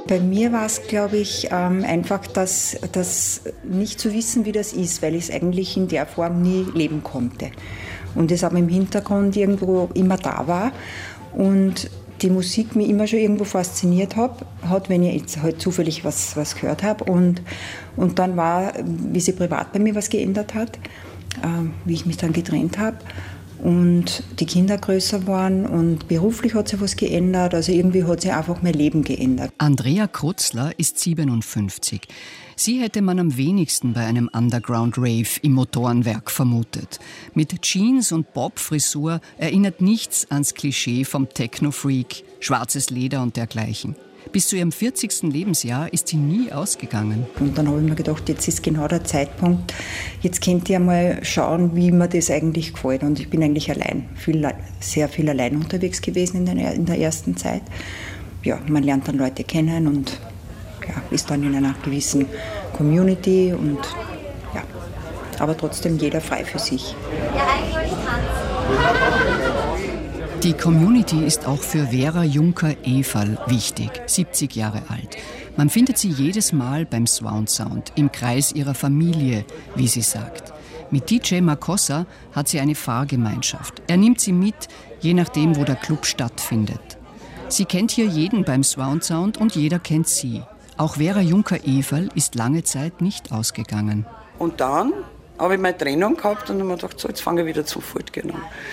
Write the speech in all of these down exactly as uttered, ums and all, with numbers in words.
Bei mir war es, glaube ich, ähm, einfach das, das nicht zu wissen, wie das ist, weil ich es eigentlich in der Form nie leben konnte. Und es aber im Hintergrund irgendwo immer da war und die Musik mich immer schon irgendwo fasziniert hat, hat wenn ich jetzt halt zufällig was, was gehört habe. Und, und dann war, wie sich privat bei mir was geändert hat, äh, wie ich mich dann getrennt habe. Und die Kinder größer waren und beruflich hat sich was geändert. Also irgendwie hat sich einfach mein Leben geändert. Andrea Krutzler ist siebenundfünfzig. Sie hätte man am wenigsten bei einem Underground-Rave im Motorenwerk vermutet. Mit Jeans und Bob-Frisur erinnert nichts ans Klischee vom Techno-Freak, schwarzes Leder und dergleichen. Bis zu ihrem vierzigsten Lebensjahr ist sie nie ausgegangen. Und dann habe ich mir gedacht, jetzt ist genau der Zeitpunkt. Jetzt könnt ihr mal schauen, wie mir das eigentlich gefällt. Und ich bin eigentlich allein, viel, sehr viel allein unterwegs gewesen in der, in der ersten Zeit. Ja, man lernt dann Leute kennen und ja, ist dann in einer gewissen Community. Und, ja. Aber trotzdem jeder frei für sich. Ja, eigentlich wollte ich tanzen. Die Community ist auch für Vera Juncker-Everl wichtig, siebzig Jahre alt. Man findet sie jedes Mal beim Surround Sound, im Kreis ihrer Familie, wie sie sagt. Mit D J Makossa hat sie eine Fahrgemeinschaft. Er nimmt sie mit, je nachdem, wo der Club stattfindet. Sie kennt hier jeden beim Surround Sound und jeder kennt sie. Auch Vera Juncker-Everl ist lange Zeit nicht ausgegangen. Und dann habe ich meine Trennung gehabt und habe mir gedacht, so, jetzt fange ich wieder sofort an.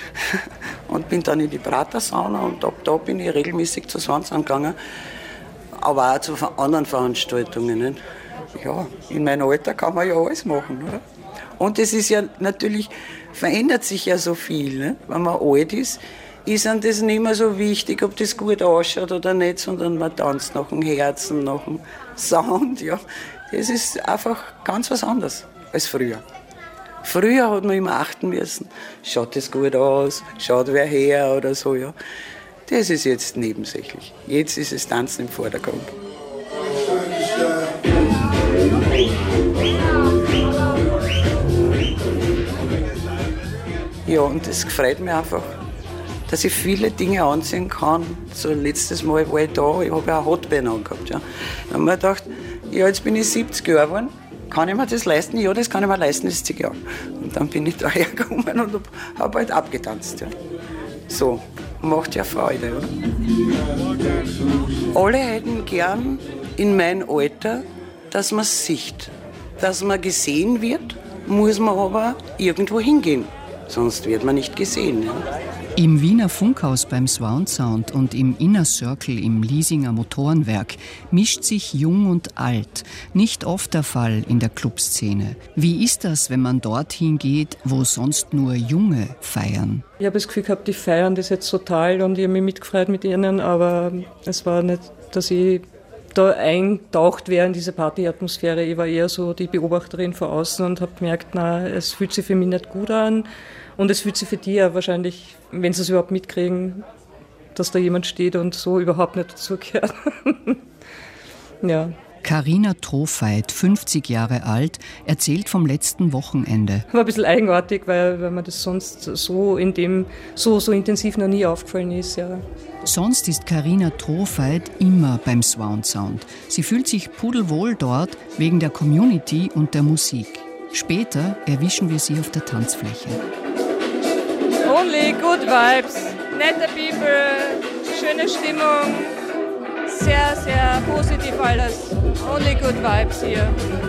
Und bin dann in die Pratersauna und ab da bin ich regelmäßig zu Surround Sound gegangen. Aber auch zu anderen Veranstaltungen. Nicht? Ja, in meinem Alter kann man ja alles machen, oder? Und es ist ja natürlich, verändert sich ja so viel. Nicht? Wenn man alt ist, ist einem das nicht mehr so wichtig, ob das gut ausschaut oder nicht, sondern man tanzt nach dem Herzen, nach dem Sound. Ja. Das ist einfach ganz was anderes als früher. Früher hat man immer achten müssen, schaut das gut aus, schaut wer her oder so. Ja. Das ist jetzt nebensächlich. Jetzt ist das Tanzen im Vordergrund. Ja, und es freut mich einfach, dass ich viele Dinge anziehen kann. So letztes Mal war ich da, ich habe ja ein Hotbein angehabt. Ja. Da habe ich mir gedacht, ja, jetzt bin ich siebzig Jahre geworden. Kann ich mir das leisten? Ja, das kann ich mir leisten, das ist zig Jahre. Und dann bin ich da hergekommen und habe halt abgetanzt. Ja. So, macht ja Freude, oder? Alle hätten gern in meinem Alter, dass man es sieht. Dass man gesehen wird, muss man aber irgendwo hingehen. Sonst wird man nicht gesehen. Ja. Im Wiener Funkhaus beim Surround Sound und im Inner Circle im Liesinger Motorenwerk mischt sich Jung und Alt. Nicht oft der Fall in der Clubszene. Wie ist das, wenn man dorthin geht, wo sonst nur Junge feiern? Ich habe das Gefühl gehabt, die feiern das jetzt total und ich habe mich mitgefreut mit ihnen, aber es war nicht, dass ich da eintaucht wäre in diese Partyatmosphäre. Ich war eher so die Beobachterin von außen und habe gemerkt, na, es fühlt sich für mich nicht gut an. Und es fühlt sich für die ja wahrscheinlich, wenn sie es überhaupt mitkriegen, dass da jemand steht und so überhaupt nicht dazugehört. Ja. Carina Trofeit, fünfzig Jahre alt, erzählt vom letzten Wochenende. War ein bisschen eigenartig, weil, weil mir das sonst so, in dem, so, so intensiv noch nie aufgefallen ist. Ja. Sonst ist Carina Trofeit immer beim Surround Sound. Sie fühlt sich pudelwohl dort wegen der Community und der Musik. Später erwischen wir sie auf der Tanzfläche. Only good vibes, nette people, schöne Stimmung, sehr, sehr positiv alles. Only good vibes hier.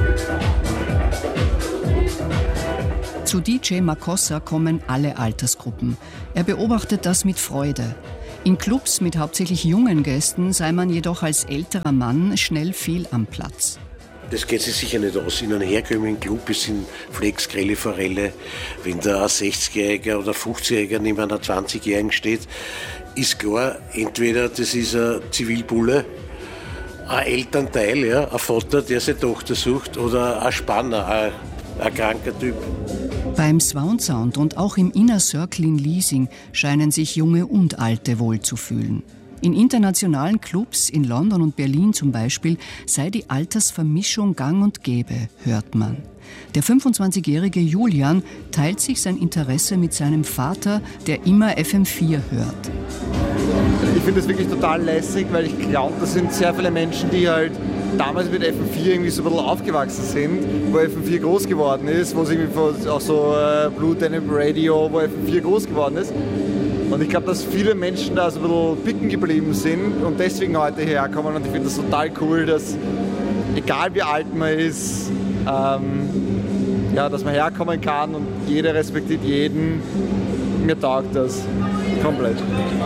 Zu D J Makossa kommen alle Altersgruppen. Er beobachtet das mit Freude. In Clubs mit hauptsächlich jungen Gästen sei man jedoch als älterer Mann schnell fehl am Platz. Das geht sich sicher nicht aus. In einem herkömmlichen Club ist in Flex, Grelle, Forelle. Wenn da ein sechzigjähriger oder fünfzigjähriger neben einer zwanzigjährigen steht, ist klar, entweder das ist ein Zivilbulle, ein Elternteil, ja, ein Vater, der seine Tochter sucht, oder ein Spanner, ein, ein kranker Typ. Beim Surround Sound und auch im Inner Circle in Liesing scheinen sich Junge und Alte wohlzufühlen. In internationalen Clubs in London und Berlin zum Beispiel sei die Altersvermischung gang und gäbe, hört man. Der fünfundzwanzigjährige Julian teilt sich sein Interesse mit seinem Vater, der immer F M vier hört. Ich finde das wirklich total lässig, weil ich glaube, das sind sehr viele Menschen, die halt damals mit F M vier irgendwie so ein bisschen aufgewachsen sind, wo F M vier groß geworden ist, wo sie irgendwie auch so äh, Blue Denim Radio, wo F M vier groß geworden ist. Und ich glaube, dass viele Menschen da so ein bisschen picken geblieben sind und deswegen heute herkommen. Und ich finde das total cool, dass egal wie alt man ist, ähm, ja, dass man herkommen kann und jeder respektiert jeden. Mir taugt das komplett.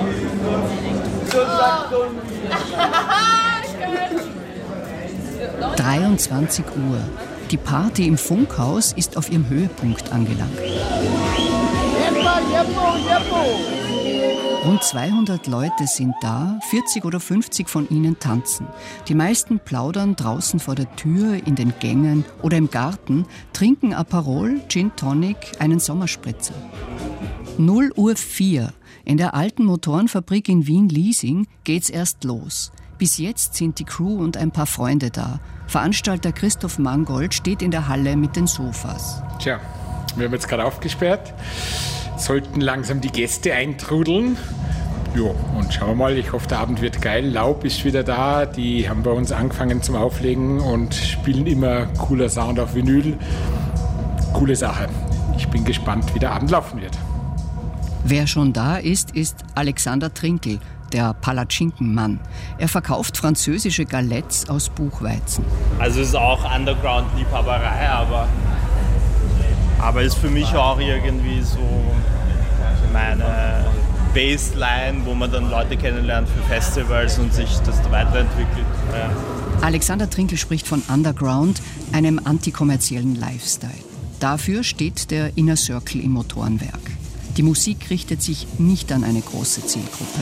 dreiundzwanzig Uhr. Die Party im Funkhaus ist auf ihrem Höhepunkt angelangt. Rund zweihundert Leute sind da, vierzig oder fünfzig von ihnen tanzen. Die meisten plaudern draußen vor der Tür, in den Gängen oder im Garten, trinken Aperol, Gin Tonic, einen Sommerspritzer. null Uhr vier. In der alten Motorenfabrik in Wien-Liesing geht's erst los. Bis jetzt sind die Crew und ein paar Freunde da. Veranstalter Christoph Mangold steht in der Halle mit den Sofas. Tja, wir haben jetzt gerade aufgesperrt. Sollten langsam die Gäste eintrudeln. Jo, und schauen wir mal, ich hoffe, der Abend wird geil. Laub ist wieder da, die haben bei uns angefangen zum Auflegen und spielen immer cooler Sound auf Vinyl. Coole Sache. Ich bin gespannt, wie der Abend laufen wird. Wer schon da ist, ist Alexander Trinkel, der Palatschinkenmann. Er verkauft französische Galettes aus Buchweizen. Also es ist auch Underground-Liebhaberei, aber, aber ist für mich auch irgendwie so meine Baseline, wo man dann Leute kennenlernt für Festivals und sich das weiterentwickelt. Ja. Alexander Trinkel spricht von Underground, einem antikommerziellen Lifestyle. Dafür steht der Inner Circle im Motorenwerk. Die Musik richtet sich nicht an eine große Zielgruppe.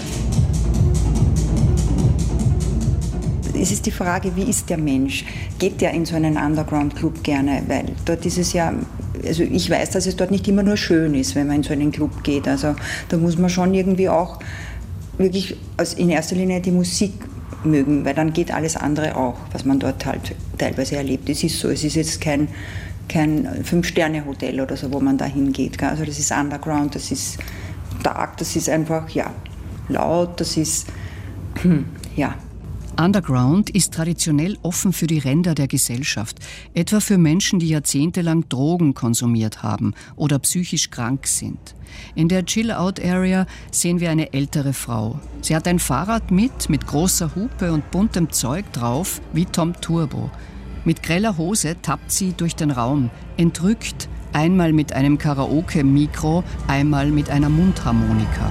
Es ist die Frage, wie ist der Mensch? Geht der in so einen Underground-Club gerne? Weil dort ist es ja, also ich weiß, dass es dort nicht immer nur schön ist, wenn man in so einen Club geht. Also da muss man schon irgendwie auch wirklich in erster Linie die Musik mögen, weil dann geht alles andere auch, was man dort halt teilweise erlebt. Es ist so, es ist jetzt kein kein Fünf-Sterne-Hotel oder so, wo man da hingeht. Also das ist Underground, das ist dark, das ist einfach, ja, laut, das ist, ja. Underground ist traditionell offen für die Ränder der Gesellschaft, etwa für Menschen, die jahrzehntelang Drogen konsumiert haben oder psychisch krank sind. In der Chill-Out-Area sehen wir eine ältere Frau. Sie hat ein Fahrrad mit, mit großer Hupe und buntem Zeug drauf, wie Tom Turbo. Mit greller Hose tappt sie durch den Raum, entrückt, einmal mit einem Karaoke-Mikro, einmal mit einer Mundharmonika.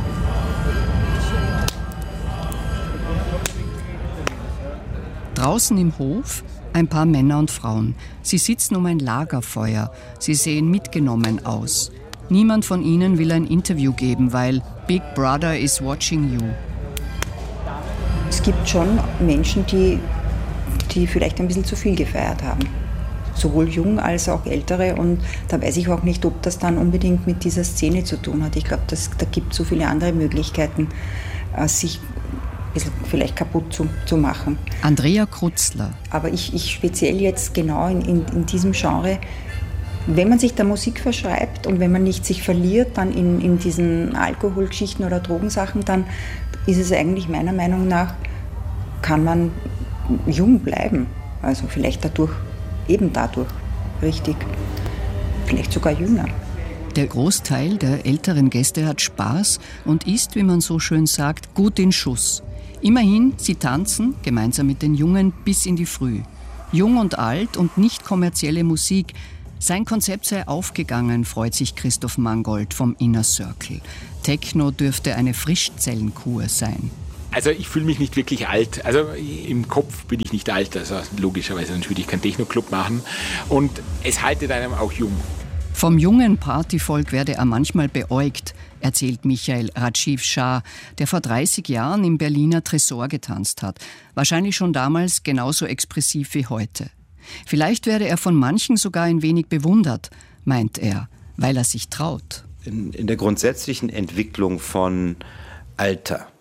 Draußen im Hof ein paar Männer und Frauen. Sie sitzen um ein Lagerfeuer. Sie sehen mitgenommen aus. Niemand von ihnen will ein Interview geben, weil Big Brother is watching you. Es gibt schon Menschen, die die vielleicht ein bisschen zu viel gefeiert haben. Sowohl jung als auch ältere. Und da weiß ich auch nicht, ob das dann unbedingt mit dieser Szene zu tun hat. Ich glaube, da gibt es so viele andere Möglichkeiten, sich ein bisschen vielleicht kaputt zu, zu machen. Andrea Krutzler. Aber ich, ich speziell jetzt genau in, in, in diesem Genre, wenn man sich der Musik verschreibt und wenn man nicht sich verliert dann in, in diesen Alkoholgeschichten oder Drogensachen, dann ist es eigentlich meiner Meinung nach, kann man jung bleiben, also vielleicht dadurch, eben dadurch, richtig, vielleicht sogar jünger. Der Großteil der älteren Gäste hat Spaß und ist, wie man so schön sagt, gut in Schuss. Immerhin, sie tanzen, gemeinsam mit den Jungen, bis in die Früh. Jung und alt und nicht kommerzielle Musik. Sein Konzept sei aufgegangen, freut sich Christoph Mangold vom Inner Circle. Techno dürfte eine Frischzellenkur sein. Also ich fühle mich nicht wirklich alt. Also im Kopf bin ich nicht alt. Also logischerweise würde ich keinen Techno-Club machen. Und es haltet einem auch jung. Vom jungen Partyvolk werde er manchmal beäugt, erzählt Michael Rajiv Shah, der vor dreißig Jahren im Berliner Tresor getanzt hat. Wahrscheinlich schon damals genauso expressiv wie heute. Vielleicht werde er von manchen sogar ein wenig bewundert, meint er, weil er sich traut. In, in der grundsätzlichen Entwicklung von Alter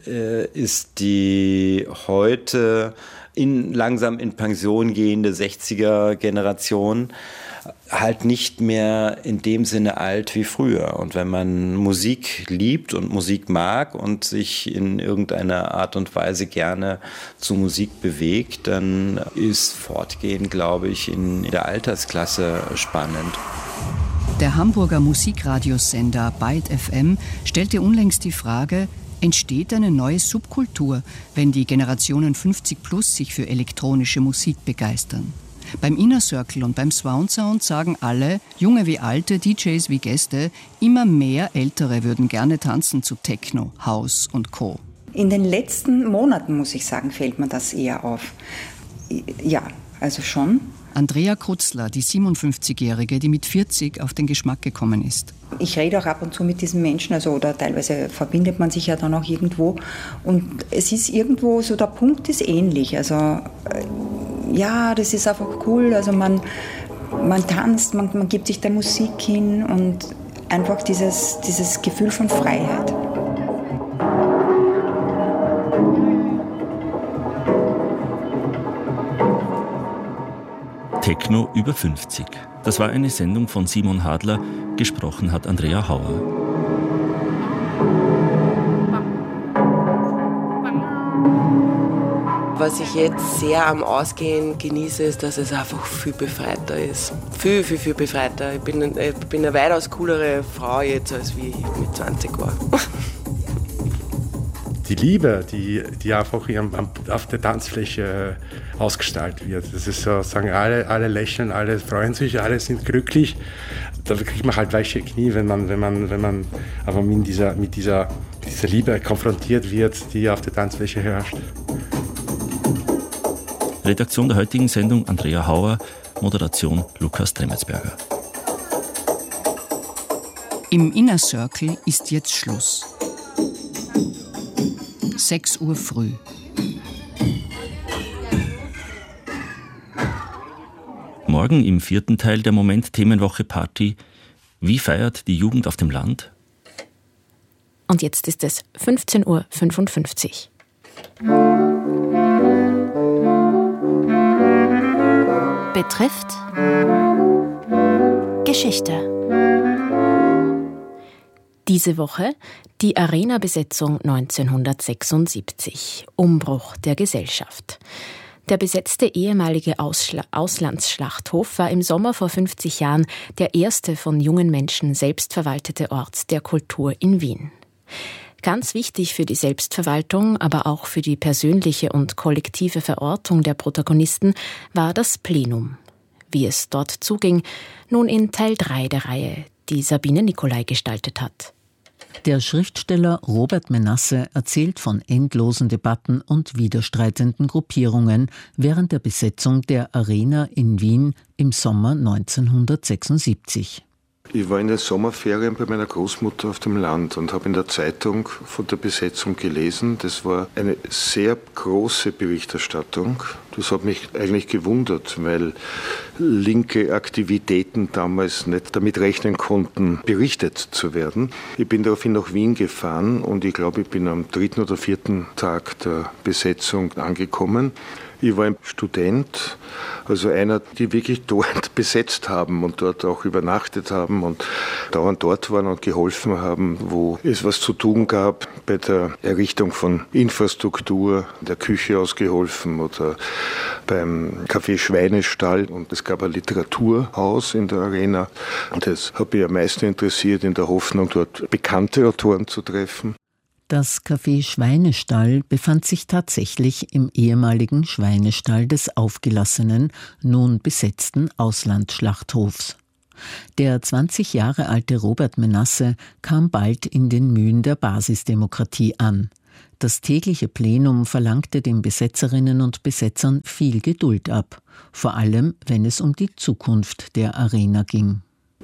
äh, ist die heute in, langsam in Pension gehende sechziger-Generation halt nicht mehr in dem Sinne alt wie früher. Und wenn man Musik liebt und Musik mag und sich in irgendeiner Art und Weise gerne zu Musik bewegt, dann ist Fortgehen, glaube ich, in der Altersklasse spannend. Der Hamburger Musikradiosender Byte F M stellte unlängst die Frage, entsteht eine neue Subkultur, wenn die Generationen fünfzig plus sich für elektronische Musik begeistern? Beim Inner Circle und beim Surround Sound sagen alle, junge wie alte, D Js wie Gäste, immer mehr Ältere würden gerne tanzen zu Techno, House und Co. In den letzten Monaten, muss ich sagen, fällt mir das eher auf. Ja, also schon. Andrea Krutzler, die siebenundfünfzigjährige, die mit vierzig auf den Geschmack gekommen ist. Ich rede auch ab und zu mit diesen Menschen, also oder teilweise verbindet man sich ja dann auch irgendwo. Und es ist irgendwo so, der Punkt ist ähnlich. Also ja, das ist einfach cool. Also man, man tanzt, man, man gibt sich der Musik hin und einfach dieses, dieses Gefühl von Freiheit. Techno über fünfzig. Das war eine Sendung von Simon Hadler, gesprochen hat Andrea Hauer. Was ich jetzt sehr am Ausgehen genieße, ist, dass es einfach viel befreiter ist. Viel, viel, viel befreiter. Ich bin, ich bin eine weitaus coolere Frau jetzt, als wie ich mit zwanzig war. Die Liebe, die, die einfach auf der Tanzfläche ausgestaltet wird. Das ist so, sagen alle, alle lächeln, alle freuen sich, alle sind glücklich. Da kriegt man halt weiche Knie, wenn man, wenn man, wenn man aber mit dieser, mit dieser, dieser Liebe konfrontiert wird, die auf der Tanzfläche herrscht. Redaktion der heutigen Sendung Andrea Hauer, Moderation Lukas Tremetsberger. Im Inner Circle ist jetzt Schluss. sechs Uhr früh. Morgen im vierten Teil der Moment-Themenwoche Party. Wie feiert die Jugend auf dem Land? Und jetzt ist es fünfzehn Uhr fünfundfünfzig. Betrifft Geschichte. Diese Woche die Arena-Besetzung neunzehnhundertsechsundsiebzig, Umbruch der Gesellschaft. Der besetzte ehemalige Ausschla- Auslandsschlachthof war im Sommer vor fünfzig Jahren der erste von jungen Menschen selbstverwaltete Ort der Kultur in Wien. Ganz wichtig für die Selbstverwaltung, aber auch für die persönliche und kollektive Verortung der Protagonisten war das Plenum. Wie es dort zuging, nun in Teil drei der Reihe, die Sabine Nicolai gestaltet hat. Der Schriftsteller Robert Menasse erzählt von endlosen Debatten und widerstreitenden Gruppierungen während der Besetzung der Arena in Wien im Sommer neunzehnhundertsechsundsiebzig. Ich war in den Sommerferien bei meiner Großmutter auf dem Land und habe in der Zeitung von der Besetzung gelesen. Das war eine sehr große Berichterstattung. Das hat mich eigentlich gewundert, weil linke Aktivitäten damals nicht damit rechnen konnten, berichtet zu werden. Ich bin daraufhin nach Wien gefahren und ich glaube, ich bin am dritten oder vierten Tag der Besetzung angekommen. Ich war ein Student, also einer, die wirklich dort besetzt haben und dort auch übernachtet haben und dauernd dort waren und geholfen haben, wo es was zu tun gab, bei der Errichtung von Infrastruktur, der Küche ausgeholfen oder beim Café Schweinestall. Und es gab ein Literaturhaus in der Arena. Und das hat mich am meisten interessiert, in der Hoffnung, dort bekannte Autoren zu treffen. Das Café Schweinestall befand sich tatsächlich im ehemaligen Schweinestall des aufgelassenen, nun besetzten Auslandsschlachthofs. Der zwanzig Jahre alte Robert Menasse kam bald in den Mühen der Basisdemokratie an. Das tägliche Plenum verlangte den Besetzerinnen und Besetzern viel Geduld ab, vor allem wenn es um die Zukunft der Arena ging.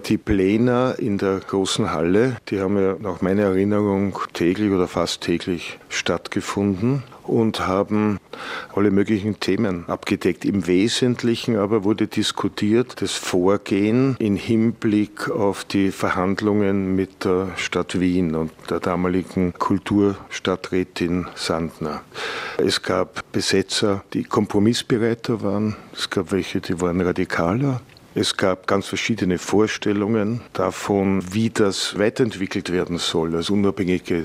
Die Pläne in der großen Halle, die haben ja nach meiner Erinnerung täglich oder fast täglich stattgefunden und haben alle möglichen Themen abgedeckt. Im Wesentlichen aber wurde diskutiert das Vorgehen im Hinblick auf die Verhandlungen mit der Stadt Wien und der damaligen Kulturstadträtin Sandner. Es gab Besetzer, die kompromissbereiter waren. Es gab welche, die waren radikaler. Es gab ganz verschiedene Vorstellungen davon, wie das weiterentwickelt werden soll, als unabhängige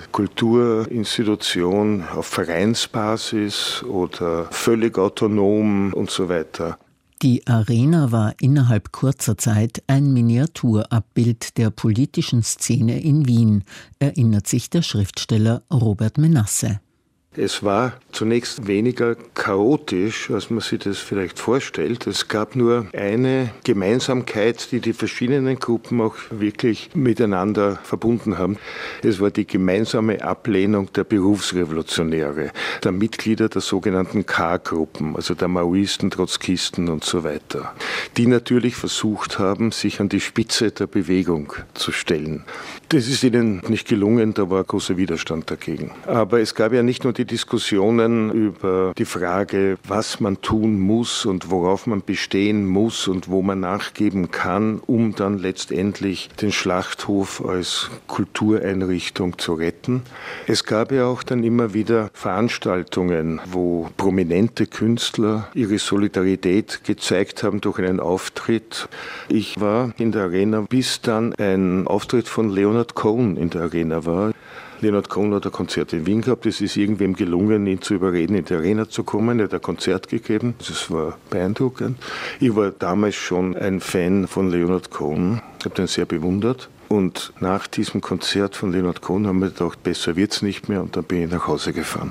Kulturinstitution auf Vereinsbasis oder völlig autonom und so weiter. Die Arena war innerhalb kurzer Zeit ein Miniaturabbild der politischen Szene in Wien, erinnert sich der Schriftsteller Robert Menasse. Es war zunächst weniger chaotisch, als man sich das vielleicht vorstellt. Es gab nur eine Gemeinsamkeit, die die verschiedenen Gruppen auch wirklich miteinander verbunden haben. Es war die gemeinsame Ablehnung der Berufsrevolutionäre, der Mitglieder der sogenannten K-Gruppen, also der Maoisten, Trotzkisten und so weiter, die natürlich versucht haben, sich an die Spitze der Bewegung zu stellen. Das ist ihnen nicht gelungen, da war großer Widerstand dagegen. Aber es gab ja nicht nur die Diskussionen über die Frage, was man tun muss und worauf man bestehen muss und wo man nachgeben kann, um dann letztendlich den Schlachthof als Kultureinrichtung zu retten. Es gab ja auch dann immer wieder Veranstaltungen, wo prominente Künstler ihre Solidarität gezeigt haben durch einen Auftritt. Ich war in der Arena, bis dann ein Auftritt von Leonard Cohen in der Arena war. Leonard Cohen hat ein Konzert in Wien gehabt. Es ist irgendwem gelungen, ihn zu überreden, in die Arena zu kommen. Er hat ein Konzert gegeben. Das war beeindruckend. Ich war damals schon ein Fan von Leonard Cohen. Ich habe den sehr bewundert. Und nach diesem Konzert von Leonard Cohen haben wir gedacht, besser wird's nicht mehr. Und dann bin ich nach Hause gefahren.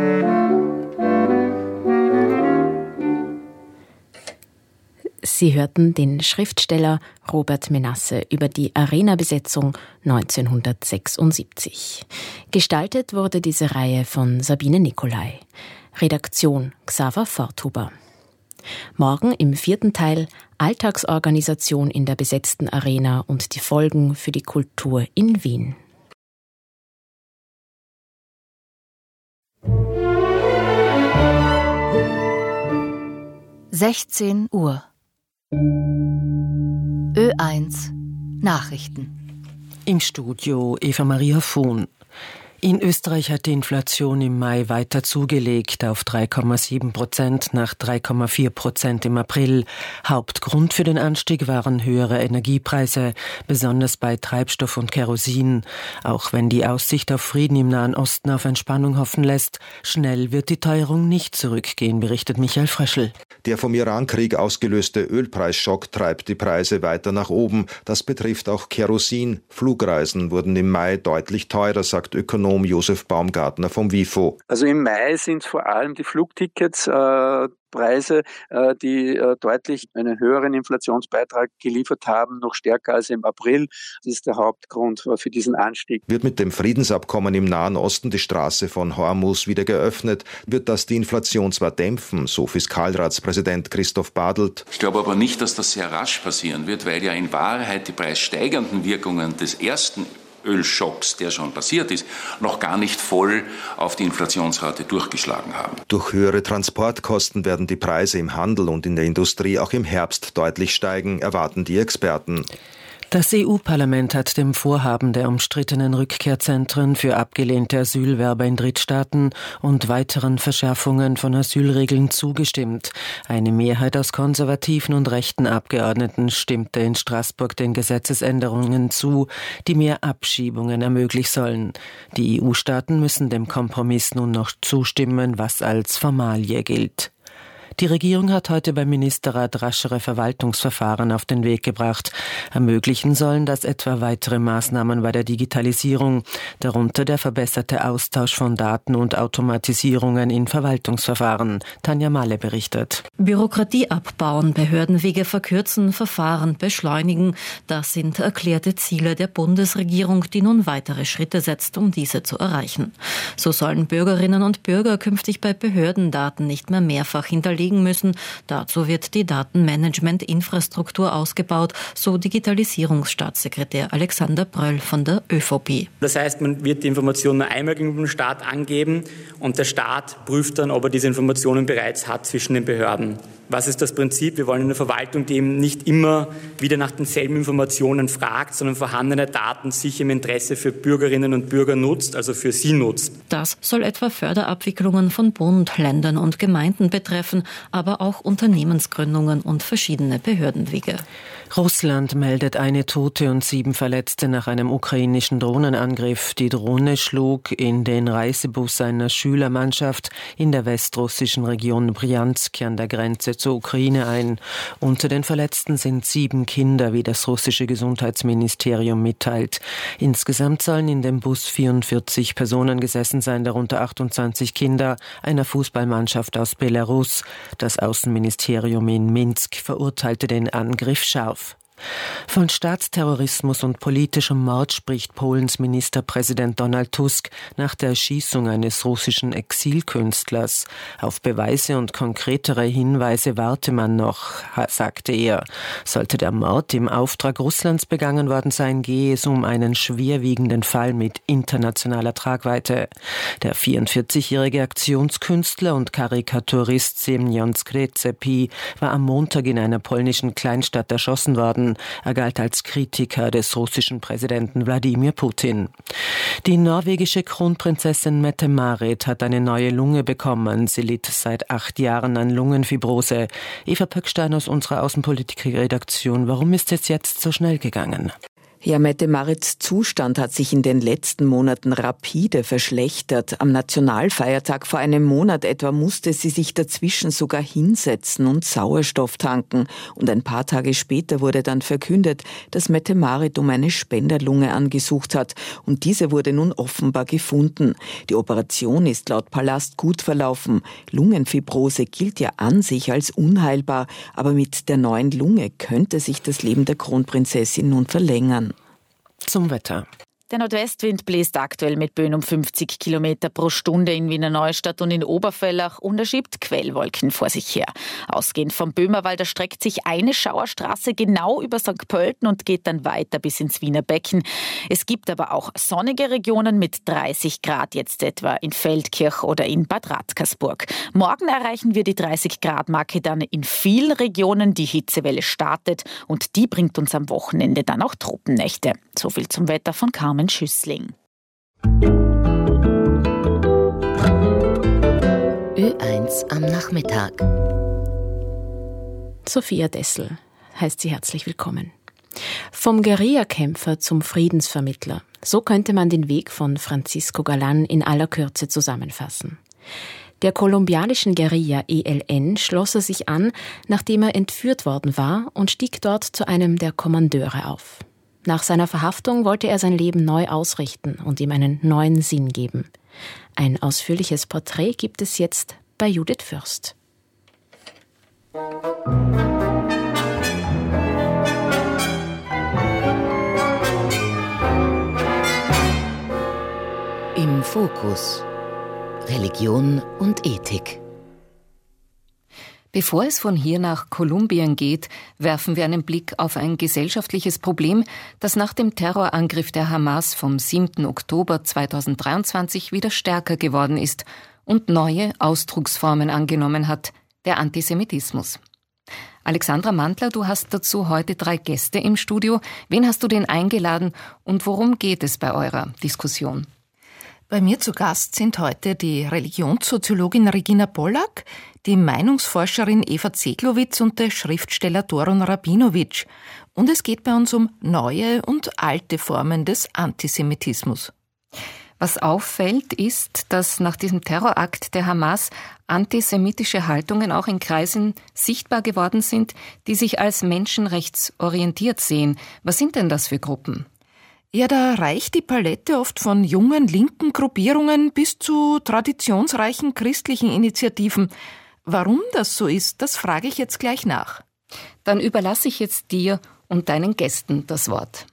Sie hörten den Schriftsteller Robert Menasse über die Arena-Besetzung neunzehnhundertsechsundsiebzig. Gestaltet wurde diese Reihe von Sabine Nicolai. Redaktion Xaver Forthuber. Morgen im vierten Teil Alltagsorganisation in der besetzten Arena und die Folgen für die Kultur in Wien. sechzehn Uhr. Ö eins Nachrichten. Im Studio Eva Maria Vohn. In Österreich hat die Inflation im Mai weiter zugelegt auf drei Komma sieben Prozent nach drei Komma vier Prozent im April. Hauptgrund für den Anstieg waren höhere Energiepreise, besonders bei Treibstoff und Kerosin. Auch wenn die Aussicht auf Frieden im Nahen Osten auf Entspannung hoffen lässt, schnell wird die Teuerung nicht zurückgehen, berichtet Michael Fröschel. Der vom Irankrieg ausgelöste Ölpreisschock treibt die Preise weiter nach oben. Das betrifft auch Kerosin. Flugreisen wurden im Mai deutlich teurer, sagt Ökonom Josef Baumgartner vom WIFO. Also im Mai sind es vor allem die Flugtickets, äh, Preise, äh, die äh, deutlich einen höheren Inflationsbeitrag geliefert haben, noch stärker als im April. Das ist der Hauptgrund für diesen Anstieg. Wird mit dem Friedensabkommen im Nahen Osten die Straße von Hormuz wieder geöffnet, wird das die Inflation zwar dämpfen, so Fiskalratspräsident Christoph Badelt. Ich glaube aber nicht, dass das sehr rasch passieren wird, weil ja in Wahrheit die preissteigernden Wirkungen des ersten Ölschocks, der schon passiert ist, noch gar nicht voll auf die Inflationsrate durchgeschlagen haben. Durch höhere Transportkosten werden die Preise im Handel und in der Industrie auch im Herbst deutlich steigen, erwarten die Experten. Das E U-Parlament hat dem Vorhaben der umstrittenen Rückkehrzentren für abgelehnte Asylwerber in Drittstaaten und weiteren Verschärfungen von Asylregeln zugestimmt. Eine Mehrheit aus konservativen und rechten Abgeordneten stimmte in Straßburg den Gesetzesänderungen zu, die mehr Abschiebungen ermöglichen sollen. Die E U-Staaten müssen dem Kompromiss nun noch zustimmen, was als Formalie gilt. Die Regierung hat heute beim Ministerrat raschere Verwaltungsverfahren auf den Weg gebracht. Ermöglichen sollen das etwa weitere Maßnahmen bei der Digitalisierung, darunter der verbesserte Austausch von Daten und Automatisierungen in Verwaltungsverfahren. Tanja Malle berichtet. Bürokratie abbauen, Behördenwege verkürzen, Verfahren beschleunigen. Das sind erklärte Ziele der Bundesregierung, die nun weitere Schritte setzt, um diese zu erreichen. So sollen Bürgerinnen und Bürger künftig bei Behördendaten nicht mehr mehrfach hinterlegen liegen müssen. Dazu wird die Datenmanagement-Infrastruktur ausgebaut, so Digitalisierungsstaatssekretär Alexander Bröll von der ÖVP. Das heißt, man wird die Informationen nur einmal gegenüber dem Staat angeben und der Staat prüft dann, ob er diese Informationen bereits hat zwischen den Behörden. Was ist das Prinzip? Wir wollen eine Verwaltung, die eben nicht immer wieder nach denselben Informationen fragt, sondern vorhandene Daten sich im Interesse für Bürgerinnen und Bürger nutzt, also für sie nutzt. Das soll etwa Förderabwicklungen von Bund, Ländern und Gemeinden betreffen, aber auch Unternehmensgründungen und verschiedene Behördenwege. Russland meldet eine Tote und sieben Verletzte nach einem ukrainischen Drohnenangriff. Die Drohne schlug in den Reisebus einer Schülermannschaft in der westrussischen Region Bryansk an der Grenze zur Ukraine ein. Unter den Verletzten sind sieben Kinder, wie das russische Gesundheitsministerium mitteilt. Insgesamt sollen in dem Bus vierundvierzig Personen gesessen sein, darunter achtundzwanzig Kinder einer Fußballmannschaft aus Belarus. Das Außenministerium in Minsk verurteilte den Angriff scharf. Von Staatsterrorismus und politischem Mord spricht Polens Ministerpräsident Donald Tusk nach der Erschießung eines russischen Exilkünstlers. Auf Beweise und konkretere Hinweise warte man noch, sagte er. Sollte der Mord im Auftrag Russlands begangen worden sein, gehe es um einen schwerwiegenden Fall mit internationaler Tragweite. Der vierundvierzigjährige Aktionskünstler und Karikaturist Semjon Skrzepy war am Montag in einer polnischen Kleinstadt erschossen worden. Er galt als Kritiker des russischen Präsidenten Wladimir Putin. Die norwegische Kronprinzessin Mette-Marit hat eine neue Lunge bekommen. Sie litt seit acht Jahren an Lungenfibrose. Eva Pöckstein aus unserer Außenpolitik-Redaktion. Warum ist es jetzt so schnell gegangen? Ja, Mette-Marits Zustand hat sich in den letzten Monaten rapide verschlechtert. Am Nationalfeiertag vor einem Monat etwa musste sie sich dazwischen sogar hinsetzen und Sauerstoff tanken. Und ein paar Tage später wurde dann verkündet, dass Mette-Marit um eine Spenderlunge angesucht hat. Und diese wurde nun offenbar gefunden. Die Operation ist laut Palast gut verlaufen. Lungenfibrose gilt ja an sich als unheilbar. Aber mit der neuen Lunge könnte sich das Leben der Kronprinzessin nun verlängern. Zum Wetter. Der Nordwestwind bläst aktuell mit Böen um fünfzig Kilometer pro Stunde in Wiener Neustadt und in Oberfellach und er schiebt Quellwolken vor sich her. Ausgehend vom Böhmerwald erstreckt sich eine Schauerstraße genau über Sankt Pölten und geht dann weiter bis ins Wiener Becken. Es gibt aber auch sonnige Regionen mit dreißig Grad, jetzt etwa in Feldkirch oder in Bad Radkersburg. Morgen erreichen wir die dreißig Grad Marke dann in vielen Regionen. Die Hitzewelle startet und die bringt uns am Wochenende dann auch Tropennächte. So viel zum Wetter von Carmen Schüssling. Ö eins am Nachmittag. Sophia Dessel heißt sie herzlich willkommen. Vom Guerillakämpfer zum Friedensvermittler. So könnte man den Weg von Francisco Galán in aller Kürze zusammenfassen. Der kolumbianischen Guerilla E L N schloss er sich an, nachdem er entführt worden war und stieg dort zu einem der Kommandeure auf. Nach seiner Verhaftung wollte er sein Leben neu ausrichten und ihm einen neuen Sinn geben. Ein ausführliches Porträt gibt es jetzt bei Judith Fürst. Im Fokus. Religion und Ethik. Bevor es von hier nach Kolumbien geht, werfen wir einen Blick auf ein gesellschaftliches Problem, das nach dem Terrorangriff der Hamas vom siebten Oktober zweitausenddreiundzwanzig wieder stärker geworden ist und neue Ausdrucksformen angenommen hat, der Antisemitismus. Alexandra Mantler, du hast dazu heute drei Gäste im Studio. Wen hast du denn eingeladen und worum geht es bei eurer Diskussion? Bei mir zu Gast sind heute die Religionssoziologin Regina Pollack, die Meinungsforscherin Eva Zeglowitz und der Schriftsteller Doron Rabinowitsch. Und es geht bei uns um neue und alte Formen des Antisemitismus. Was auffällt, ist, dass nach diesem Terrorakt der Hamas antisemitische Haltungen auch in Kreisen sichtbar geworden sind, die sich als menschenrechtsorientiert sehen. Was sind denn das für Gruppen? Ja, da reicht die Palette oft von jungen linken Gruppierungen bis zu traditionsreichen christlichen Initiativen. Warum das so ist, das frage ich jetzt gleich nach. Dann überlasse ich jetzt dir und deinen Gästen das Wort.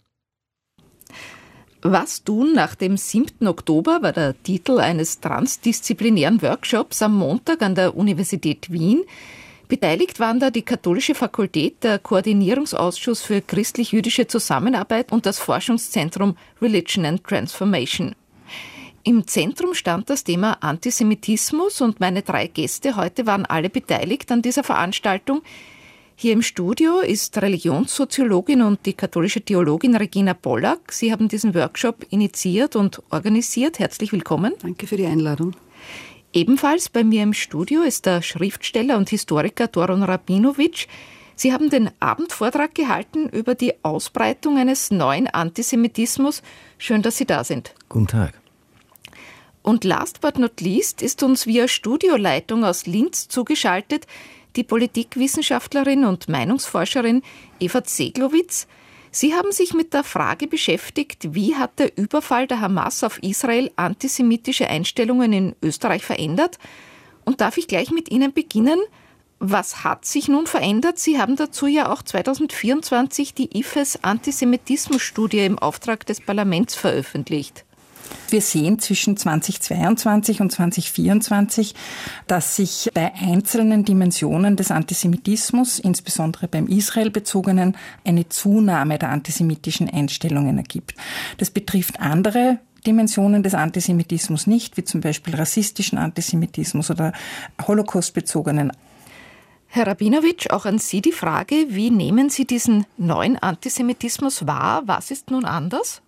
Was tun nach dem siebten Oktober war der Titel eines transdisziplinären Workshops am Montag an der Universität Wien. Beteiligt waren da die Katholische Fakultät, der Koordinierungsausschuss für christlich-jüdische Zusammenarbeit und das Forschungszentrum Religion and Transformation. Im Zentrum stand das Thema Antisemitismus und meine drei Gäste heute waren alle beteiligt an dieser Veranstaltung. Hier im Studio ist Religionssoziologin und die katholische Theologin Regina Pollack. Sie haben diesen Workshop initiiert und organisiert. Herzlich willkommen. Danke für die Einladung. Ebenfalls bei mir im Studio ist der Schriftsteller und Historiker Doron Rabinowitsch. Sie haben den Abendvortrag gehalten über die Ausbreitung eines neuen Antisemitismus. Schön, dass Sie da sind. Guten Tag. Und last but not least ist uns via Studioleitung aus Linz zugeschaltet die Politikwissenschaftlerin und Meinungsforscherin Eva Zeglowitz. Sie haben sich mit der Frage beschäftigt, wie hat der Überfall der Hamas auf Israel antisemitische Einstellungen in Österreich verändert? Und darf ich gleich mit Ihnen beginnen? Was hat sich nun verändert? Sie haben dazu ja auch zweitausendvierundzwanzig die I F E S-Antisemitismus-Studie im Auftrag des Parlaments veröffentlicht. Wir sehen zwischen zweitausendzweiundzwanzig und zweitausendvierundzwanzig, dass sich bei einzelnen Dimensionen des Antisemitismus, insbesondere beim israelbezogenen, eine Zunahme der antisemitischen Einstellungen ergibt. Das betrifft andere Dimensionen des Antisemitismus nicht, wie zum Beispiel rassistischen Antisemitismus oder Holocaust-bezogenen. Herr Rabinowitsch, auch an Sie die Frage, wie nehmen Sie diesen neuen Antisemitismus wahr? Was ist nun anders?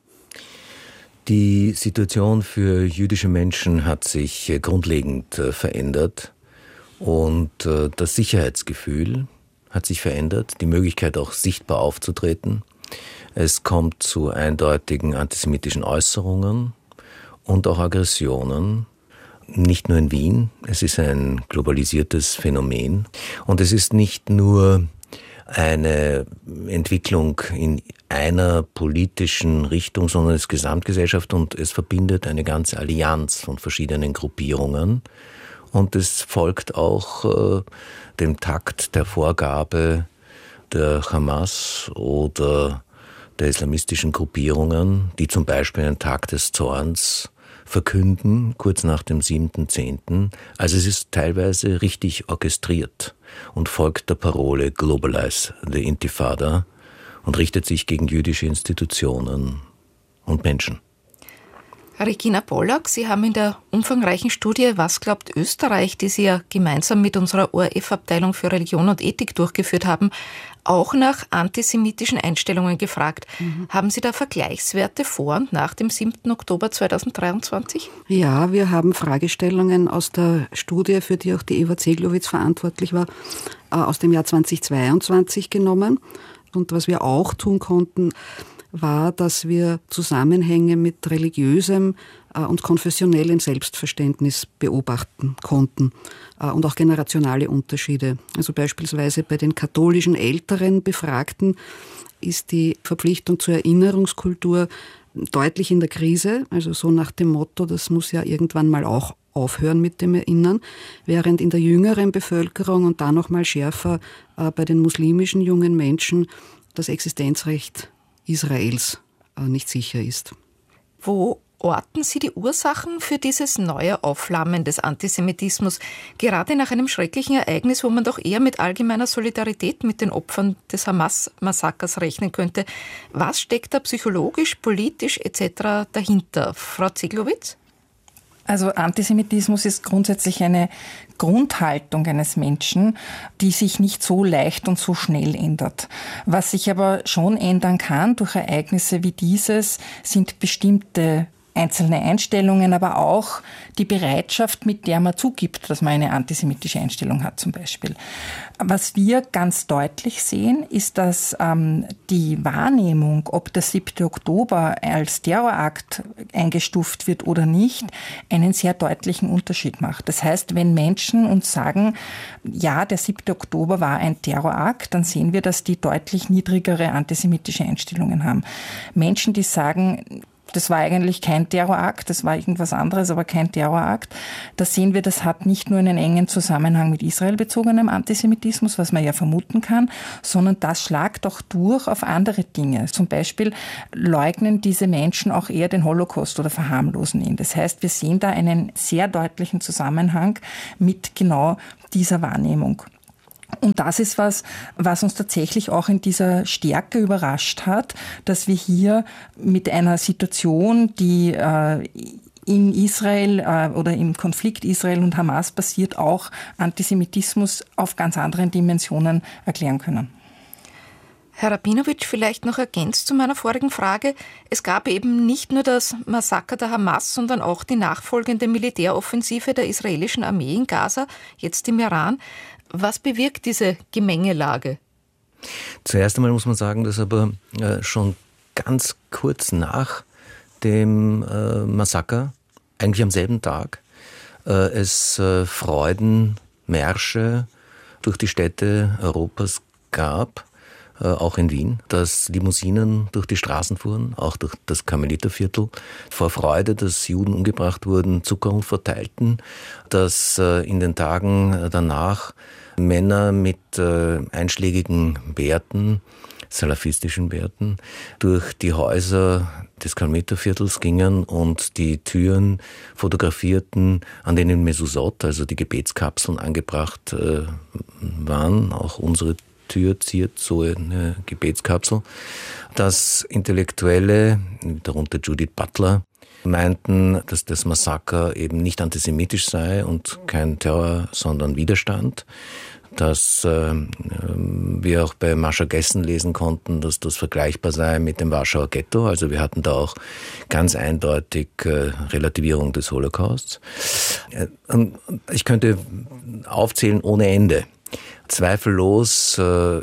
Die Situation für jüdische Menschen hat sich grundlegend verändert und das Sicherheitsgefühl hat sich verändert, die Möglichkeit auch sichtbar aufzutreten. Es kommt zu eindeutigen antisemitischen Äußerungen und auch Aggressionen, nicht nur in Wien, es ist ein globalisiertes Phänomen und es ist nicht nur eine Entwicklung in einer politischen Richtung, sondern es ist Gesamtgesellschaft und es verbindet eine ganze Allianz von verschiedenen Gruppierungen und es folgt auch äh, dem Takt der Vorgabe der Hamas oder der islamistischen Gruppierungen, die zum Beispiel einen Tag des Zorns verkünden, kurz nach dem siebten zehnten Also es ist teilweise richtig orchestriert und folgt der Parole Globalize the Intifada und richtet sich gegen jüdische Institutionen und Menschen. Regina Pollack, Sie haben in der umfangreichen Studie Was glaubt Österreich, die Sie ja gemeinsam mit unserer O R F-Abteilung für Religion und Ethik durchgeführt haben, auch nach antisemitischen Einstellungen gefragt. Mhm. Haben Sie da Vergleichswerte vor und nach dem siebten Oktober zweitausenddreiundzwanzig? Ja, wir haben Fragestellungen aus der Studie, für die auch die Eva Zeglowitz verantwortlich war, aus dem Jahr zweitausendzweiundzwanzig genommen. Und was wir auch tun konnten, war, dass wir Zusammenhänge mit religiösem und konfessionellem Selbstverständnis beobachten konnten und auch generationale Unterschiede. Also beispielsweise bei den katholischen älteren Befragten ist die Verpflichtung zur Erinnerungskultur deutlich in der Krise, also so nach dem Motto, das muss ja irgendwann mal auch aufhören mit dem Erinnern, während in der jüngeren Bevölkerung und da noch mal schärfer bei den muslimischen jungen Menschen das Existenzrecht Israels nicht sicher ist. Wo orten Sie die Ursachen für dieses neue Aufflammen des Antisemitismus? Gerade nach einem schrecklichen Ereignis, wo man doch eher mit allgemeiner Solidarität mit den Opfern des Hamas-Massakers rechnen könnte. Was steckt da psychologisch, politisch et cetera dahinter? Frau Zeglowitz? Also Antisemitismus ist grundsätzlich eine Grundhaltung eines Menschen, die sich nicht so leicht und so schnell ändert. Was sich aber schon ändern kann durch Ereignisse wie dieses, sind bestimmte einzelne Einstellungen, aber auch die Bereitschaft, mit der man zugibt, dass man eine antisemitische Einstellung hat zum Beispiel. Was wir ganz deutlich sehen, ist, dass ähm, die Wahrnehmung, ob der siebte Oktober als Terrorakt eingestuft wird oder nicht, einen sehr deutlichen Unterschied macht. Das heißt, wenn Menschen uns sagen, ja, der siebte Oktober war ein Terrorakt, dann sehen wir, dass die deutlich niedrigere antisemitische Einstellungen haben. Menschen, die sagen, das war eigentlich kein Terrorakt, das war irgendwas anderes, aber kein Terrorakt. Da sehen wir, das hat nicht nur einen engen Zusammenhang mit israelbezogenem Antisemitismus, was man ja vermuten kann, sondern das schlagt auch durch auf andere Dinge. Zum Beispiel leugnen diese Menschen auch eher den Holocaust oder verharmlosen ihn. Das heißt, wir sehen da einen sehr deutlichen Zusammenhang mit genau dieser Wahrnehmung. Und das ist was, was uns tatsächlich auch in dieser Stärke überrascht hat, dass wir hier mit einer Situation, die äh, in Israel äh, oder im Konflikt Israel und Hamas passiert, auch Antisemitismus auf ganz anderen Dimensionen erklären können. Herr Rabinowitsch, vielleicht noch ergänzt zu meiner vorigen Frage. Es gab eben nicht nur das Massaker der Hamas, sondern auch die nachfolgende Militäroffensive der israelischen Armee in Gaza, jetzt im Iran. Was bewirkt diese Gemengelage? Zuerst einmal muss man sagen, dass aber äh, schon ganz kurz nach dem äh, Massaker, eigentlich am selben Tag, äh, es äh, Freudenmärsche durch die Städte Europas gab, äh, auch in Wien, dass Limousinen durch die Straßen fuhren, auch durch das Karmeliterviertel, vor Freude, dass Juden umgebracht wurden, Zuckerl verteilten, dass äh, in den Tagen danach Männer mit äh, einschlägigen Bärten, salafistischen Bärten, durch die Häuser des Karmeliterviertels gingen und die Türen fotografierten, an denen Mezuzot, also die Gebetskapseln, angebracht äh, waren. Auch unsere Tür ziert so eine Gebetskapsel. Dass Intellektuelle, darunter Judith Butler, meinten, dass das Massaker eben nicht antisemitisch sei und kein Terror, sondern Widerstand. Dass äh, wir auch bei Mascha Gessen lesen konnten, dass das vergleichbar sei mit dem Warschauer Ghetto. Also wir hatten da auch ganz eindeutig äh, Relativierung des Holocausts. Äh, und ich könnte aufzählen ohne Ende. Zweifellos äh,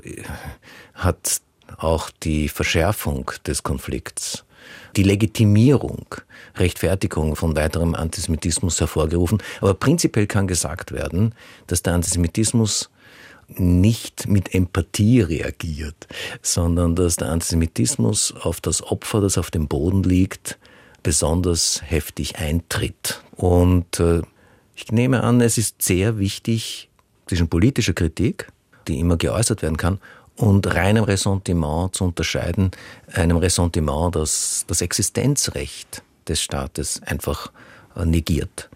hat auch die Verschärfung des Konflikts, die Legitimierung, Rechtfertigung von weiterem Antisemitismus hervorgerufen. Aber prinzipiell kann gesagt werden, dass der Antisemitismus nicht mit Empathie reagiert, sondern dass der Antisemitismus auf das Opfer, das auf dem Boden liegt, besonders heftig eintritt. Und äh, ich nehme an, es ist sehr wichtig, zwischen politischer Kritik, die immer geäußert werden kann, und reinem Ressentiment zu unterscheiden, einem Ressentiment, das das Existenzrecht des Staates einfach negiert.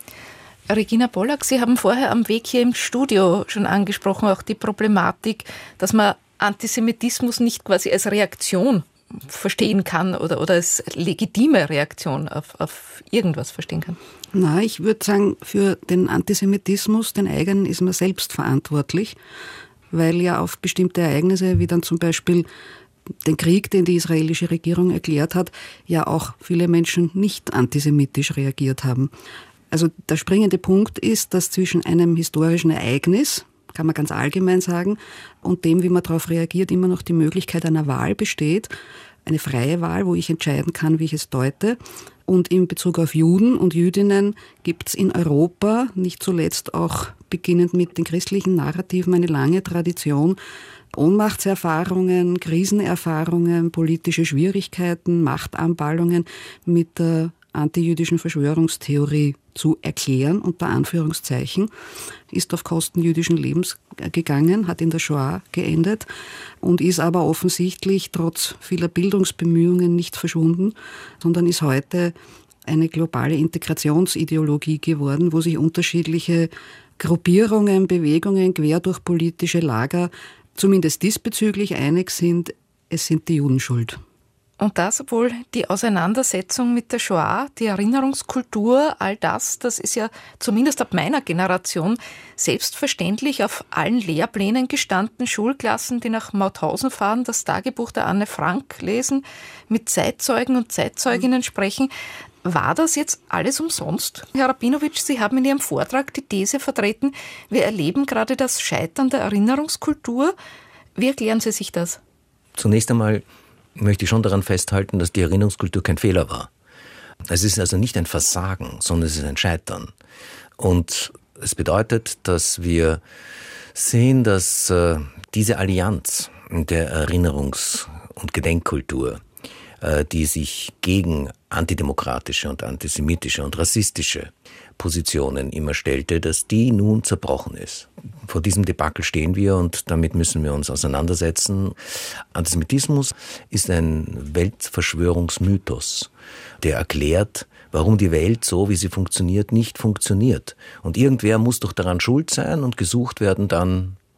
Regina Pollack, Sie haben vorher am Weg hier im Studio schon angesprochen, auch die Problematik, dass man Antisemitismus nicht quasi als Reaktion verstehen kann oder, oder als legitime Reaktion auf, auf irgendwas verstehen kann. Na, ich würde sagen, für den Antisemitismus, den eigenen, ist man selbst verantwortlich, weil ja auf bestimmte Ereignisse, wie dann zum Beispiel den Krieg, den die israelische Regierung erklärt hat, ja auch viele Menschen nicht antisemitisch reagiert haben. Also der springende Punkt ist, dass zwischen einem historischen Ereignis, kann man ganz allgemein sagen, und dem, wie man darauf reagiert, immer noch die Möglichkeit einer Wahl besteht, eine freie Wahl, wo ich entscheiden kann, wie ich es deute. Und in Bezug auf Juden und Jüdinnen gibt es in Europa, nicht zuletzt auch beginnend mit den christlichen Narrativen, eine lange Tradition, Ohnmachtserfahrungen, Krisenerfahrungen, politische Schwierigkeiten, Machtanballungen mit der antijüdischen Verschwörungstheorie zu erklären, unter Anführungszeichen, ist auf Kosten jüdischen Lebens gegangen, hat in der Shoah geendet und ist aber offensichtlich trotz vieler Bildungsbemühungen nicht verschwunden, sondern ist heute eine globale Integrationsideologie geworden, wo sich unterschiedliche Gruppierungen, Bewegungen quer durch politische Lager zumindest diesbezüglich einig sind, es sind die Juden schuld. Und das, obwohl die Auseinandersetzung mit der Shoah, die Erinnerungskultur, all das, das ist ja zumindest ab meiner Generation selbstverständlich auf allen Lehrplänen gestanden. Schulklassen, die nach Mauthausen fahren, das Tagebuch der Anne Frank lesen, mit Zeitzeugen und Zeitzeuginnen sprechen. War das jetzt alles umsonst? Herr Rabinowitsch, Sie haben in Ihrem Vortrag die These vertreten, wir erleben gerade das Scheitern der Erinnerungskultur. Wie erklären Sie sich das? Zunächst einmal möchte ich schon daran festhalten, dass die Erinnerungskultur kein Fehler war. Es ist also nicht ein Versagen, sondern es ist ein Scheitern. Und es bedeutet, dass wir sehen, dass äh, diese Allianz der Erinnerungs- und Gedenkkultur, äh, die sich gegen antidemokratische und antisemitische und rassistische Positionen immer stellte, dass die nun zerbrochen ist. Vor diesem Debakel stehen wir und damit müssen wir uns auseinandersetzen. Antisemitismus ist ein Weltverschwörungsmythos, der erklärt, warum die Welt so, wie sie funktioniert, nicht funktioniert. Und irgendwer muss doch daran schuld sein und gesucht werden dann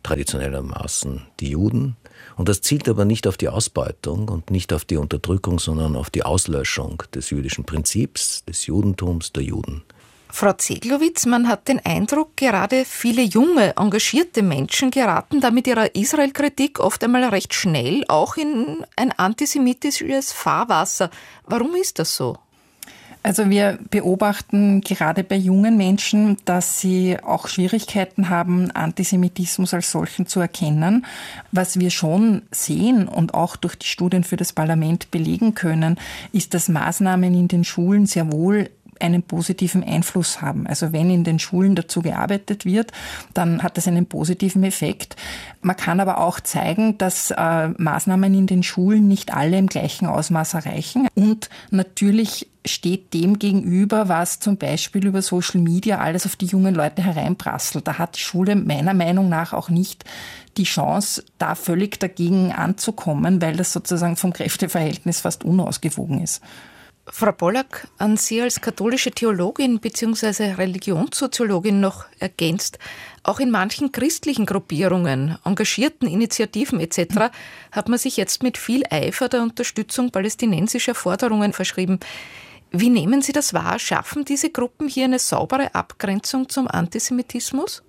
traditionellermaßen die Juden. Und das zielt aber nicht auf die Ausbeutung und nicht auf die Unterdrückung, sondern auf die Auslöschung des jüdischen Prinzips, des Judentums, der Juden. Frau Zeglowitz, man hat den Eindruck, gerade viele junge, engagierte Menschen geraten da mit ihrer Israel-Kritik oft einmal recht schnell auch in ein antisemitisches Fahrwasser. Warum ist das so? Also wir beobachten gerade bei jungen Menschen, dass sie auch Schwierigkeiten haben, Antisemitismus als solchen zu erkennen. Was wir schon sehen und auch durch die Studien für das Parlament belegen können, ist, dass Maßnahmen in den Schulen sehr wohl einen positiven Einfluss haben. Also wenn in den Schulen dazu gearbeitet wird, dann hat das einen positiven Effekt. Man kann aber auch zeigen, dass äh, Maßnahmen in den Schulen nicht alle im gleichen Ausmaß erreichen. Und natürlich steht dem gegenüber, was zum Beispiel über Social Media alles auf die jungen Leute hereinprasselt. Da hat die Schule meiner Meinung nach auch nicht die Chance, da völlig dagegen anzukommen, weil das sozusagen vom Kräfteverhältnis fast unausgewogen ist. Frau Pollack, an Sie als katholische Theologin bzw. Religionssoziologin noch ergänzt, auch in manchen christlichen Gruppierungen, engagierten Initiativen et cetera hat man sich jetzt mit viel Eifer der Unterstützung palästinensischer Forderungen verschrieben. Wie nehmen Sie das wahr? Schaffen diese Gruppen hier eine saubere Abgrenzung zum Antisemitismus?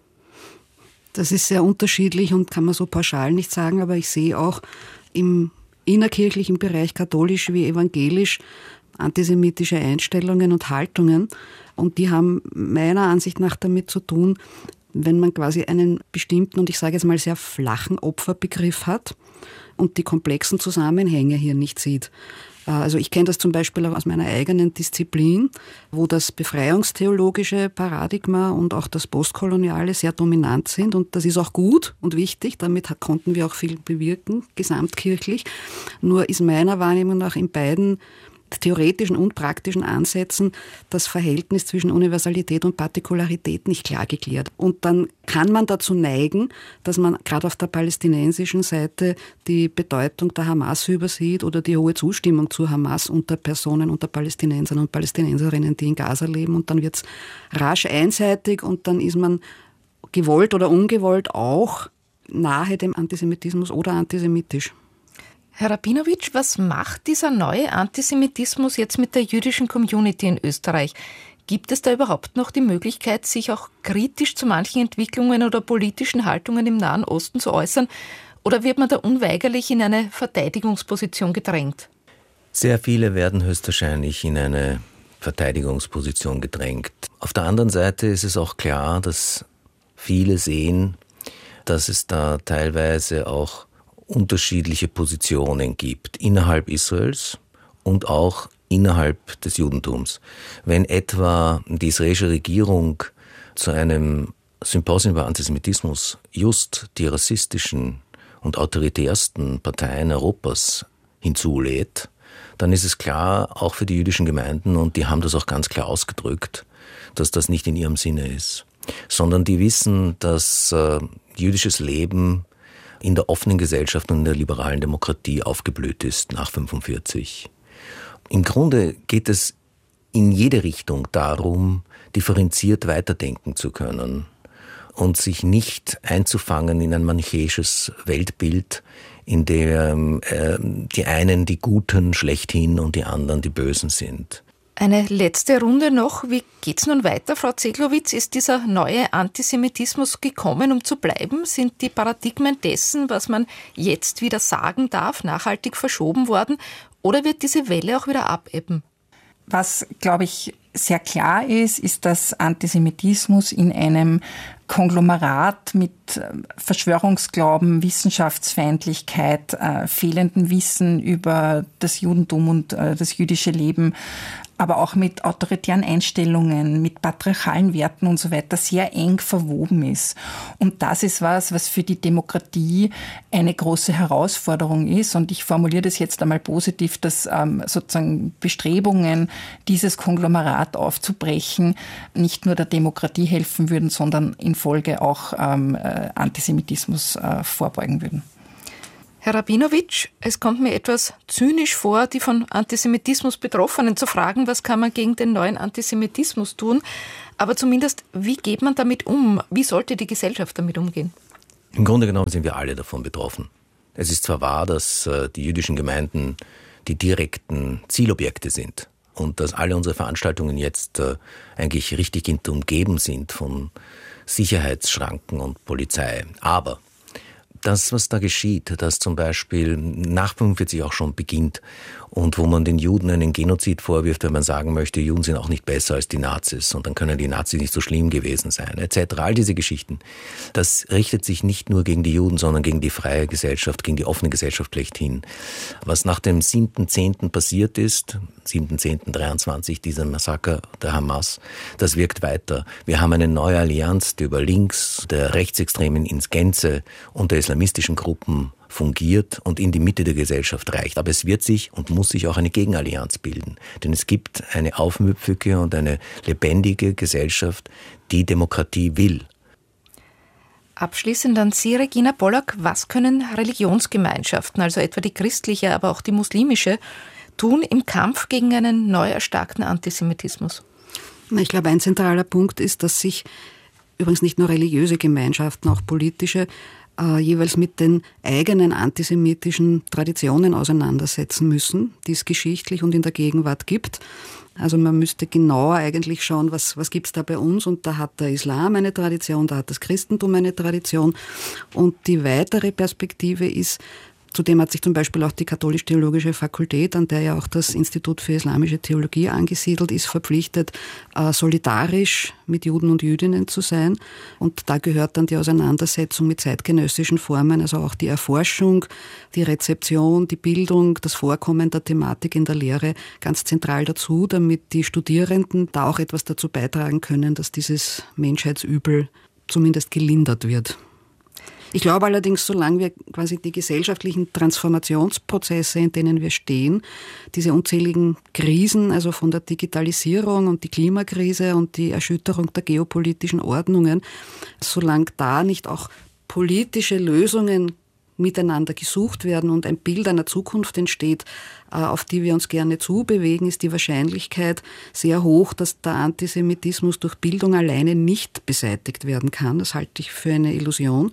Das ist sehr unterschiedlich und kann man so pauschal nicht sagen, aber ich sehe auch im innerkirchlichen Bereich, katholisch wie evangelisch, antisemitische Einstellungen und Haltungen. Und die haben meiner Ansicht nach damit zu tun, wenn man quasi einen bestimmten und ich sage jetzt mal sehr flachen Opferbegriff hat und die komplexen Zusammenhänge hier nicht sieht. Also ich kenne das zum Beispiel auch aus meiner eigenen Disziplin, wo das befreiungstheologische Paradigma und auch das postkoloniale sehr dominant sind. Und das ist auch gut und wichtig. Damit konnten wir auch viel bewirken, gesamtkirchlich. Nur ist meiner Wahrnehmung nach in beiden theoretischen und praktischen Ansätzen das Verhältnis zwischen Universalität und Partikularität nicht klar geklärt. Und dann kann man dazu neigen, dass man gerade auf der palästinensischen Seite die Bedeutung der Hamas übersieht oder die hohe Zustimmung zur Hamas unter Personen, unter Palästinensern und Palästinenserinnen, die in Gaza leben. Und dann wird es rasch einseitig und dann ist man gewollt oder ungewollt auch nahe dem Antisemitismus oder antisemitisch. Herr Rabinowitsch, was macht dieser neue Antisemitismus jetzt mit der jüdischen Community in Österreich? Gibt es da überhaupt noch die Möglichkeit, sich auch kritisch zu manchen Entwicklungen oder politischen Haltungen im Nahen Osten zu äußern? Oder wird man da unweigerlich in eine Verteidigungsposition gedrängt? Sehr viele werden höchstwahrscheinlich in eine Verteidigungsposition gedrängt. Auf der anderen Seite ist es auch klar, dass viele sehen, dass es da teilweise auch unterschiedliche Positionen gibt innerhalb Israels und auch innerhalb des Judentums. Wenn etwa die israelische Regierung zu einem Symposium über Antisemitismus just die rassistischen und autoritärsten Parteien Europas hinzulädt, dann ist es klar, auch für die jüdischen Gemeinden, und die haben das auch ganz klar ausgedrückt, dass das nicht in ihrem Sinne ist, sondern die wissen, dass äh, jüdisches Leben in der offenen Gesellschaft und in der liberalen Demokratie aufgeblüht ist nach fünfundvierzig. Im Grunde geht es in jede Richtung darum, differenziert weiterdenken zu können und sich nicht einzufangen in ein manichäisches Weltbild, in dem äh, die einen die Guten schlechthin und die anderen die Bösen sind. Eine letzte Runde noch. Wie geht's nun weiter, Frau Zeglowitz? Ist dieser neue Antisemitismus gekommen, um zu bleiben? Sind die Paradigmen dessen, was man jetzt wieder sagen darf, nachhaltig verschoben worden? Oder wird diese Welle auch wieder abebben? Was, glaube ich, sehr klar ist, ist, dass Antisemitismus in einem Konglomerat mit Verschwörungsglauben, Wissenschaftsfeindlichkeit, äh, fehlendem Wissen über das Judentum und äh, das jüdische Leben, aber auch mit autoritären Einstellungen, mit patriarchalen Werten und so weiter sehr eng verwoben ist. Und das ist was, was für die Demokratie eine große Herausforderung ist. Und ich formuliere das jetzt einmal positiv, dass ähm, sozusagen Bestrebungen, dieses Konglomerat aufzubrechen, nicht nur der Demokratie helfen würden, sondern in Folge auch ähm, Antisemitismus äh, vorbeugen würden. Herr Rabinowitsch, es kommt mir etwas zynisch vor, die von Antisemitismus Betroffenen zu fragen, was kann man gegen den neuen Antisemitismus tun? Aber zumindest, wie geht man damit um? Wie sollte die Gesellschaft damit umgehen? Im Grunde genommen sind wir alle davon betroffen. Es ist zwar wahr, dass äh, die jüdischen Gemeinden die direkten Zielobjekte sind und dass alle unsere Veranstaltungen jetzt äh, eigentlich richtig umgeben sind von Sicherheitsschranken und Polizei. Aber das, was da geschieht, dass zum Beispiel nach fünfundvierzig auch schon beginnt und wo man den Juden einen Genozid vorwirft, wenn man sagen möchte, Juden sind auch nicht besser als die Nazis und dann können die Nazis nicht so schlimm gewesen sein, et cetera. All diese Geschichten, das richtet sich nicht nur gegen die Juden, sondern gegen die freie Gesellschaft, gegen die offene Gesellschaft schlechthin. Was nach dem siebten zehnten passiert ist, siebten zehnten dreiundzwanzig, dieser Massaker der Hamas, das wirkt weiter. Wir haben eine neue Allianz, die über links, der Rechtsextremen ins Gänze und der islamistischen Gruppen fungiert und in die Mitte der Gesellschaft reicht. Aber es wird sich und muss sich auch eine Gegenallianz bilden. Denn es gibt eine aufmüpfige und eine lebendige Gesellschaft, die Demokratie will. Abschließend an Sie, Regina Pollack. Was können Religionsgemeinschaften, also etwa die christliche, aber auch die muslimische, tun im Kampf gegen einen neu erstarkten Antisemitismus? Ich glaube, ein zentraler Punkt ist, dass sich übrigens nicht nur religiöse Gemeinschaften, auch politische, äh, jeweils mit den eigenen antisemitischen Traditionen auseinandersetzen müssen, die es geschichtlich und in der Gegenwart gibt. Also man müsste genauer eigentlich schauen, was, was gibt es da bei uns, und da hat der Islam eine Tradition, da hat das Christentum eine Tradition, und die weitere Perspektive ist, zudem hat sich zum Beispiel auch die Katholisch-Theologische Fakultät, an der ja auch das Institut für Islamische Theologie angesiedelt ist, verpflichtet, solidarisch mit Juden und Jüdinnen zu sein. Und da gehört dann die Auseinandersetzung mit zeitgenössischen Formen, also auch die Erforschung, die Rezeption, die Bildung, das Vorkommen der Thematik in der Lehre ganz zentral dazu, damit die Studierenden da auch etwas dazu beitragen können, dass dieses Menschheitsübel zumindest gelindert wird. Ich glaube allerdings, solange wir quasi die gesellschaftlichen Transformationsprozesse, in denen wir stehen, diese unzähligen Krisen, also von der Digitalisierung und die Klimakrise und die Erschütterung der geopolitischen Ordnungen, solange da nicht auch politische Lösungen miteinander gesucht werden und ein Bild einer Zukunft entsteht, auf die wir uns gerne zubewegen, ist die Wahrscheinlichkeit sehr hoch, dass der Antisemitismus durch Bildung alleine nicht beseitigt werden kann. Das halte ich für eine Illusion,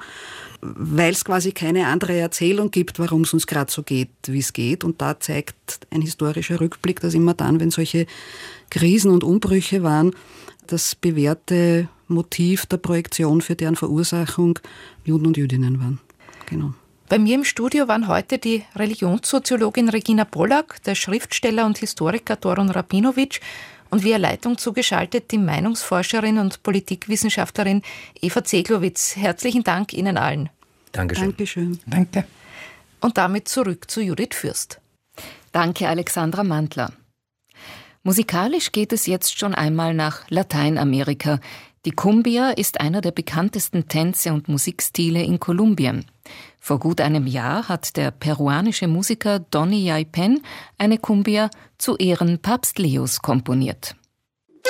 weil es quasi keine andere Erzählung gibt, warum es uns gerade so geht, wie es geht. Und da zeigt ein historischer Rückblick, dass immer dann, wenn solche Krisen und Umbrüche waren, das bewährte Motiv der Projektion für deren Verursachung Juden und Jüdinnen waren. Genau. Bei mir im Studio waren heute die Religionssoziologin Regina Pollack, der Schriftsteller und Historiker Doron Rabinowitsch und via Leitung zugeschaltet die Meinungsforscherin und Politikwissenschaftlerin Eva Zeglowitz. Herzlichen Dank Ihnen allen. Dankeschön. Dankeschön. Danke. Und damit zurück zu Judith Fürst. Danke, Alexandra Mantler. Musikalisch geht es jetzt schon einmal nach Lateinamerika. Die Cumbia ist einer der bekanntesten Tänze und Musikstile in Kolumbien. Vor gut einem Jahr hat der peruanische Musiker Donny Yaipen eine Cumbia zu Ehren Papst Leos komponiert.